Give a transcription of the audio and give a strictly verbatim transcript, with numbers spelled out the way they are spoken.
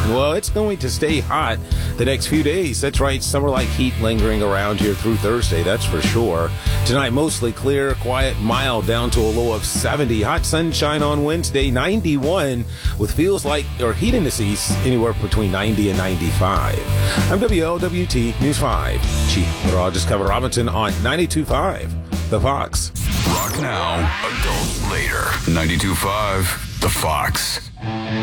Well, it's going to stay hot the next few days. That's right, summer-like heat lingering around here through Thursday, that's for sure. Tonight, mostly clear, quiet, mild, down to a low of seventy. Hot sunshine on Wednesday, ninety-one, with feels like, or heat indices anywhere between ninety and ninety-five. I'm W L W T News five, Chief Meteorologist Kevin Robinson on ninety-two point five, The Fox. Rock now, adult later. ninety-two point five, The Fox.